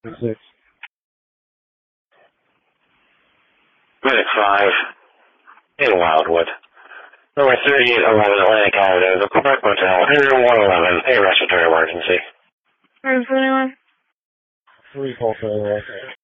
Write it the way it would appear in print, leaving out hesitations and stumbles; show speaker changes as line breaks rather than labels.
6.
Medic 5 in Wildwood. Number 3811 Atlantic Avenue, the Quebec Motel, room 111, a respiratory emergency.
Room 21.
3 call failure.